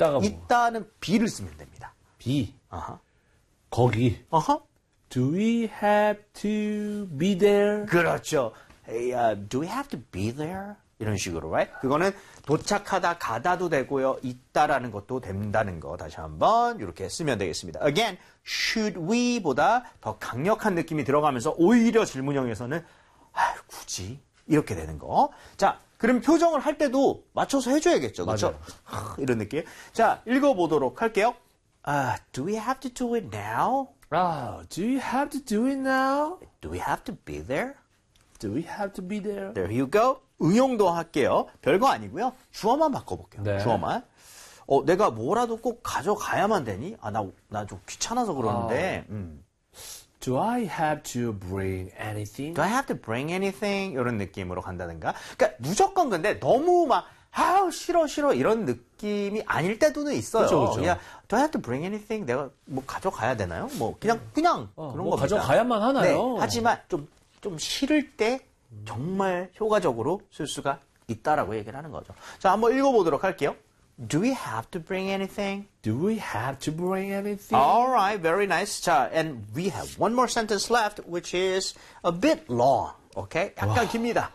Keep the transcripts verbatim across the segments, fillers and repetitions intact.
있다가 뭐. 있다는 be를 쓰면 됩니다. be. 아하. 거기. 아하. Do we have to be there? 그렇죠. Hey, uh, do we have to be there? 이런 식으로, right? 그거는 도착하다 가다도 되고요. 있다라는 것도 된다는 거 다시 한번 이렇게 쓰면 되겠습니다. Again, should we보다 더 강력한 느낌이 들어가면서 오히려 질문형에서는 아, 굳이 이렇게 되는 거. 자, 그럼 표정을 할 때도 맞춰서 해줘야겠죠, 그렇죠? 이런 느낌. 자, 읽어보도록 할게요. Uh, do we have to do it now? 아, do we have to do it now? Do we have to be there? Do we have to be there? There you go. 응용도 할게요. 별거 아니고요. 주어만 바꿔볼게요. 네. 주어만. 어, 내가 뭐라도 꼭 가져가야만 되니? 아, 나, 나 좀 귀찮아서 그러는데. 아. 음. Do I have to bring anything? Do I have to bring anything? 이런 느낌으로 간다든가. 그러니까 무조건 근데 너무 막 아우 싫어 싫어 이런 느낌이 아닐 때도 있어요. 그쵸, 그쵸. 그냥 Do I have to bring anything? 내가 뭐 가져가야 되나요? 뭐 그냥 그냥 어, 그런 뭐 겁니다. 가져가야만 하나요? 네, 하지만 좀 좀 싫을 때 정말 효과적으로 쓸 수가 있다라고 얘기를 하는 거죠. 자, 한번 읽어보도록 할게요. Do we have to bring anything? Do we have to bring anything? All right, very nice. 자, and we have one more sentence left, which is a bit long. Okay? 약간 와. 깁니다.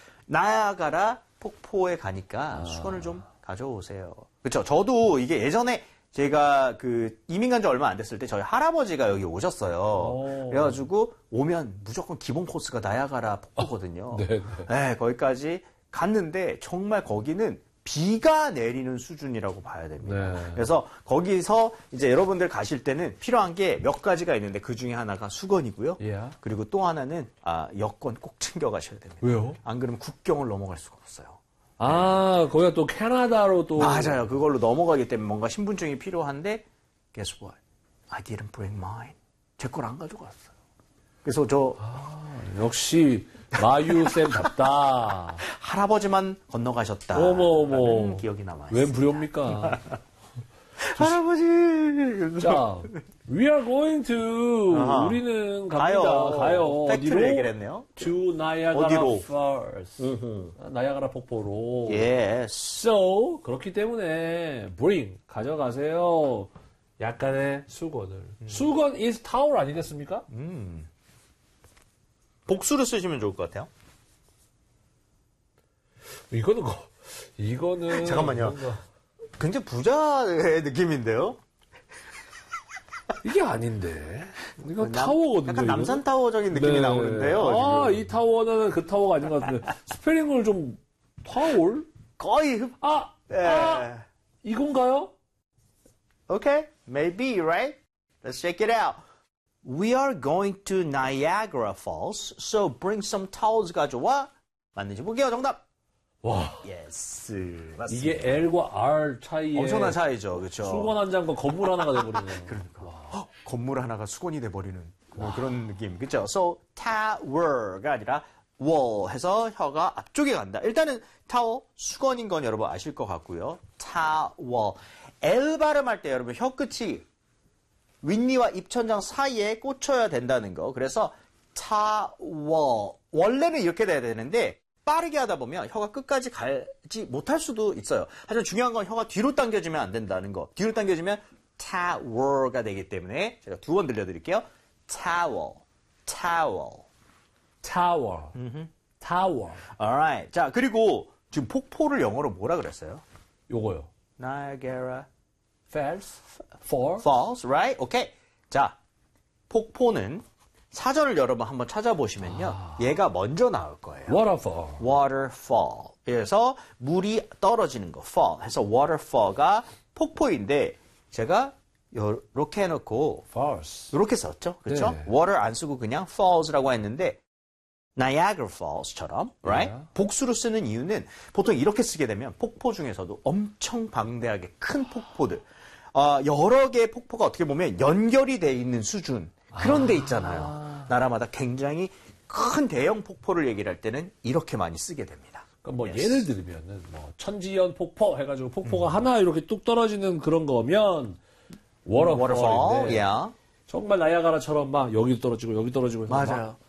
나야가라 폭포에 가니까 아. 수건을 좀 가져오세요. 그렇죠. 저도 이게 예전에 제가 그 이민 간 지 얼마 안 됐을 때 저희 할아버지가 여기 오셨어요. 오. 그래가지고 오면 무조건 기본 코스가 나야가라 폭포거든요. 아, 네, 네. 네, 거기까지 갔는데 정말 거기는 비가 내리는 수준이라고 봐야 됩니다. 네. 그래서 거기서 이제 여러분들 가실 때는 필요한 게 몇 가지가 있는데 그 중에 하나가 수건이고요. Yeah. 그리고 또 하나는 아, 여권 꼭 챙겨 가셔야 됩니다. 왜요? 안 그러면 국경을 넘어갈 수가 없어요. 아, 거기가 또 캐나다로 또. 맞아요. 그걸로 넘어가기 때문에 뭔가 신분증이 필요한데, guess what? I didn't bring mine. 제 걸 안 가져갔어요. 그래서 저. 아, 역시, 마유쌤답다. 할아버지만 건너가셨다. 어머, 어머. 기억이 남아요. 웬 불효입니까? 할아버지! 자, we are going to. 아하. 우리는 갑니다. 가요. 가요. 팩트를 어디로? 얘기를 했네요. To Niagara 어디로? Falls. 나야가라 폭포로. Yes. So, 그렇기 때문에, bring. 가져가세요. 약간의 수건을. 음. 수건 is towel 아니겠습니까? 음. 복수를 쓰시면 좋을 것 같아요. 이거는, 거, 이거는. 잠깐만요. 뭔가... 굉장히 부자의 느낌인데요? 이게 아닌데. 이거 남, 타워거든요. 약간 남산 타워적인 느낌이 네. 나오는데요. 아, 지금. 이 타워는 그 타워가 아닌 것 같은데. 스페링을 좀, 타월? 거의 흡. 아! 네. 아! 이건가요? Okay, maybe, right? Let's check it out. We are going to Niagara Falls, so bring some towels 가져와. 맞는지 볼게요, 정답. 와. 예스. 맞습니다. 이게 L과 R 차이에. 엄청난 차이죠, 그렇죠? 수건 한 장과 건물 하나가 돼버리네요. 그러니까. 헉, 건물 하나가 수건이 돼버리는 뭐 그런 느낌, 그렇죠? So, tower가 아니라 wall 해서 혀가 앞쪽에 간다. 일단은 타워, 수건인 건 여러분 아실 것 같고요. towel. L 발음할 때 여러분 혀 끝이 윗니와 입천장 사이에 꽂혀야 된다는 거. 그래서 towel. 원래는 이렇게 돼야 되는데 빠르게 하다 보면 혀가 끝까지 가지 못할 수도 있어요. 하지만 중요한 건 혀가 뒤로 당겨지면 안 된다는 거. 뒤로 당겨지면 tower가 되기 때문에 제가 두 번 들려드릴게요. towel, towel, tower, mm-hmm. tower. Alright. 자, 그리고 지금 폭포를 영어로 뭐라 그랬어요? 요거요. Niagara Falls, Falls, Falls, right? 오케이. 자, 폭포는 사전을 여러분 한번 찾아보시면요. 아... 얘가 먼저 나올 거예요. Waterfall. Waterfall. 그래서 물이 떨어지는 거. Fall. 해서 waterfall가 폭포인데 제가 이렇게 해놓고 Falls. 이렇게 썼죠. 그렇죠? 네. water 안 쓰고 그냥 falls라고 했는데 Niagara Falls처럼, right? Yeah. 복수로 쓰는 이유는 보통 이렇게 쓰게 되면 폭포 중에서도 엄청 방대하게 큰 폭포들, 어, 여러 개의 폭포가 어떻게 보면 연결이 돼 있는 수준 그런 데 있잖아요. 아. 나라마다 굉장히 큰 대형 폭포를 얘기를 할 때는 이렇게 많이 쓰게 됩니다. 그러니까 뭐 yes. 예를 들면은 뭐 천지연 폭포 해가지고 폭포가 음. 하나 이렇게 뚝 떨어지는 그런 거면 워터폴인데 yeah. 정말 나야가라처럼 막 여기도 떨어지고 여기 떨어지고 맞아요.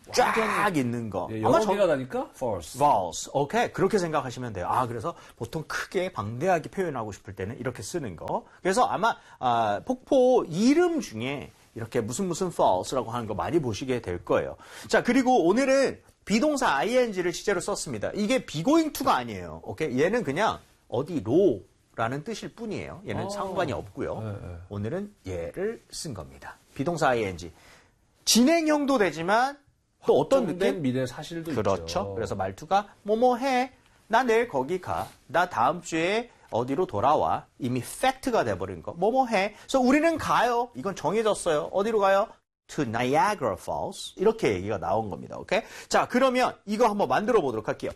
쫙 있는 거. 예, 아마 영어 개가 나니까 false. false. 오케이. 그렇게 생각하시면 돼요. 아, 그래서 보통 크게 방대하게 표현하고 싶을 때는 이렇게 쓰는 거. 그래서 아마 아, 폭포 이름 중에 이렇게 무슨 무슨 false라고 하는 거 많이 보시게 될 거예요. 자, 그리고 오늘은 비동사 아이엔지를 실제로 썼습니다. 이게 be going to가 아니에요. 오케이. 얘는 그냥 어디로라는 뜻일 뿐이에요. 얘는 아. 상관이 없고요. 네, 네. 오늘은 얘를 쓴 겁니다. 비동사 아이엔지. 진행형도 되지만 또 어떤 확정된 느낌? 미래 사실도 그렇죠. 있죠. 그래서 말투가 뭐뭐 해. 나 내일 거기 가. 나 다음 주에 어디로 돌아와. 이미 팩트가 돼버린 거. 뭐뭐 해. 그래서 우리는 가요. 이건 정해졌어요. 어디로 가요? To Niagara Falls. 이렇게 얘기가 나온 겁니다. 오케이? 자, 그러면 이거 한번 만들어 보도록 할게요.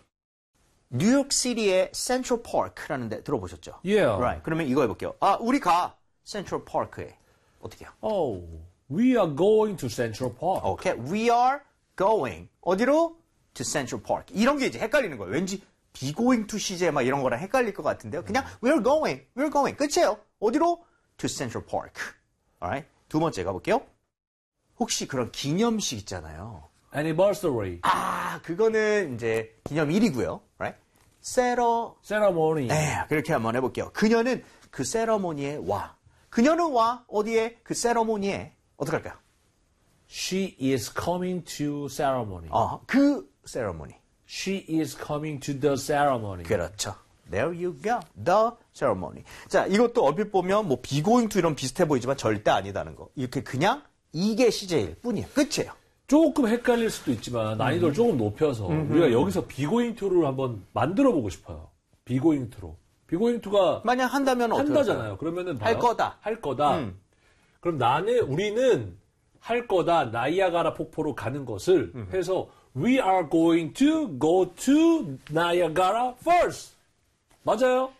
뉴욕시티의 센트럴 파크라는 데 들어보셨죠? Yeah. Right. 그러면 이거 해볼게요. 아, 우리 가. 센트럴 파크에. 어떻게 해요? Oh, we are going to Central Park. 오케이. We are going. 어디로? To Central Park. 이런 게 이제 헷갈리는 거예요. 왠지 be going to 시제 막 이런 거랑 헷갈릴 것 같은데요. 그냥 we're going. We're going. 끝이에요. 어디로? To Central Park. Alright. 두 번째 가볼게요. 혹시 그런 기념식 있잖아요. Anniversary, 아, 그거는 이제 기념일이고요. Right? 세러. ceremony. 네, 그렇게 한번 해볼게요. 그녀는 그 세러모니에 와. 그녀는 와. 어디에? 그 세러모니에. 어떻게 할까요? She is coming to ceremony. 어, 그 세러모니. She is coming to the ceremony. 그렇죠. There you go. The ceremony. 자, 이것도 얼핏 보면 뭐 be going to 이런 비슷해 보이지만 절대 아니다는 거. 이렇게 그냥 이게 시제일 뿐이에요. 끝이에요. 조금 헷갈릴 수도 있지만 난이도를 조금 높여서 우리가 여기서 비고잉 투를 한번 만들어 보고 싶어요. 비고잉 투로. 비고잉 투가 만약 한다면 어떻게 한다잖아요. 그러면은 할 봐요. 거다. 할 거다. 음. 그럼 나는 우리는 할 거다. 나이아가라 폭포로 가는 것을 음. 해서 we are going to go to Niagara first. 맞아요?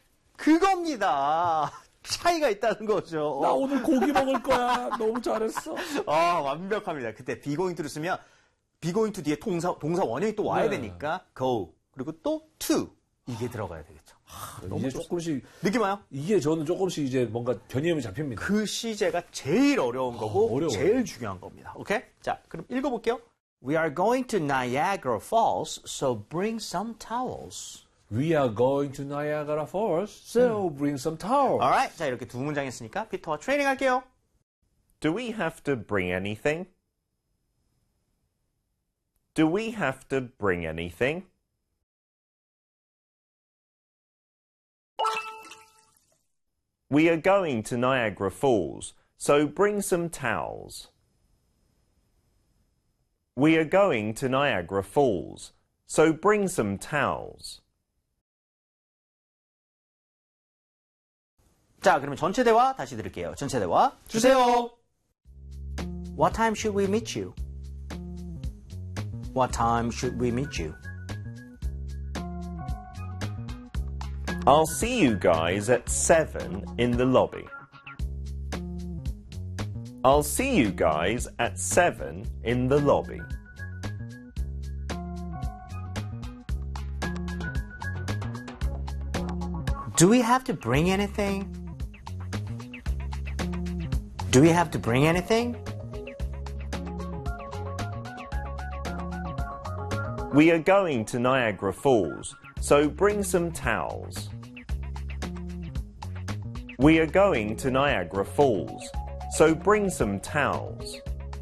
그겁니다. 차이가 있다는 거죠. 나 오늘 고기 먹을 거야. 너무 잘했어. 아, 완벽합니다. 그때 be going to를 쓰면 be going to 뒤에 동사, 동사 원형이 또 와야 네. 되니까 go. 그리고 또 to. 이게 들어가야 되겠죠. 이제 조금씩 느낌 와요? 이게 저는 조금씩 이제 뭔가 개념이 잡힙니다. 그 시제가 제일 어려운 거고 어려워요. 제일 중요한 겁니다. 오케이? 자, 그럼 읽어볼게요. We are going to Niagara Falls, so bring some towels. We are going to Niagara Falls, so bring some towels. Alright, 자 이렇게 두 문장 했으니까 피터와 트레이닝 할게요. Do we have to bring anything? Do we have to bring anything? We are going to Niagara Falls, so bring some towels. We are going to Niagara Falls, so bring some towels. 자, 그러면 전체 대화 다시 들을게요. 전체 대화 주세요. What time should we meet you? What time should we meet you? I'll see you guys at seven in the lobby. I'll see you guys at seven in the lobby. Do we have to bring anything? Do we have to bring anything? We are going to Niagara Falls, so bring some towels. We are going to Niagara Falls, so bring some towels.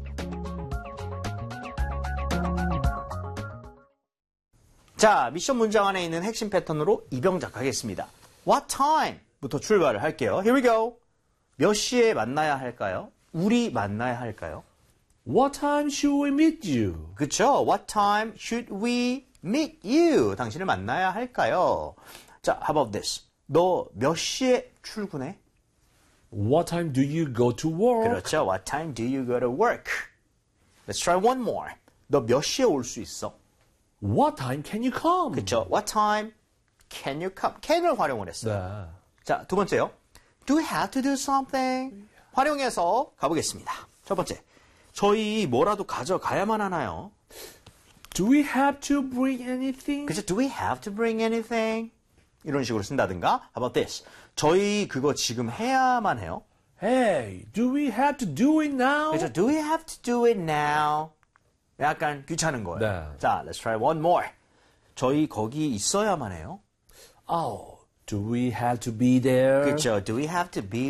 자, 미션 문장 안에 있는 핵심 패턴으로 입영작 하겠습니다. What time부터 출발을 할게요. Here we go. 몇 시에 만나야 할까요? 우리 만나야 할까요? What time should we meet you? 그쵸? What time should we meet you? 당신을 만나야 할까요? 자, how about this? 너 몇 시에 출근해? What time do you go to work? 그렇죠. What time do you go to work? Let's try one more. 너 몇 시에 올 수 있어? What time can you come? 그렇죠. What time can you come? can을 활용을 했어요. 네. 자, 두 번째요. Do we have to do something? 활용해서 가보겠습니다. 첫 번째. 저희 뭐라도 가져가야만 하나요? Do we have to bring anything? 그래서 do we have to bring anything? 이런 식으로 쓴다든가. How about this? 저희 그거 지금 해야만 해요. Hey, do we have to do it now? 그래서 do we have to do it now? 약간 귀찮은 거예요. 네. 자, let's try one more. 저희 거기 있어야만 해요. Oh, do we have to be there? 그렇죠. Do we have to be